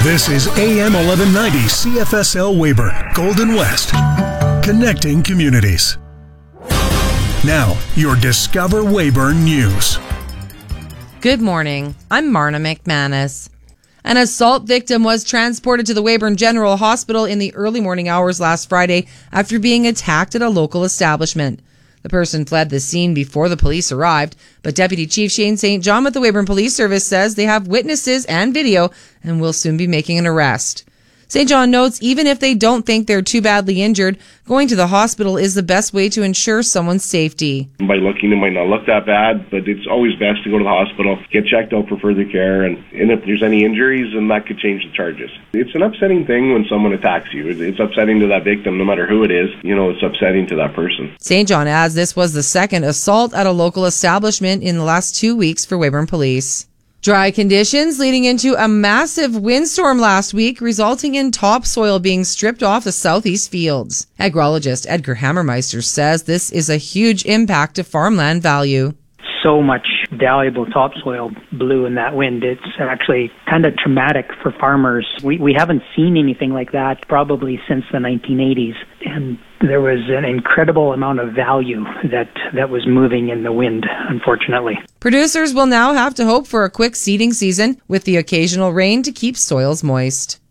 This is AM 1190 CFSL Weyburn, Golden West, connecting communities. Now, your Discover Weyburn News. Good morning. I'm Marna McManus. An assault victim was transported to the Weyburn General Hospital in the early morning hours last Friday after being attacked at a local establishment. The person fled the scene before the police arrived, but Deputy Chief Shane St. John with the Weyburn Police Service says they have witnesses and video and will soon be making an arrest. St. John notes even if they don't think they're too badly injured, going to the hospital is the best way to ensure someone's safety. By looking, it might not look that bad, but it's always best to go to the hospital, get checked out for further care, and if there's any injuries, then that could change the charges. It's an upsetting thing when someone attacks you. It's upsetting to that victim, no matter who it is. It's upsetting to that person. St. John adds this was the second assault at a local establishment in the last 2 weeks for Weyburn Police. Dry conditions leading into a massive windstorm last week, resulting in topsoil being stripped off the southeast fields. Agrologist Edgar Hammermeister says this is a huge impact to farmland value. So much valuable topsoil blew in that wind. It's actually kind of traumatic for farmers. We haven't seen anything like that probably since the 1980s. And there was an incredible amount of value that was moving in the wind, unfortunately. Producers will now have to hope for a quick seeding season with the occasional rain to keep soils moist.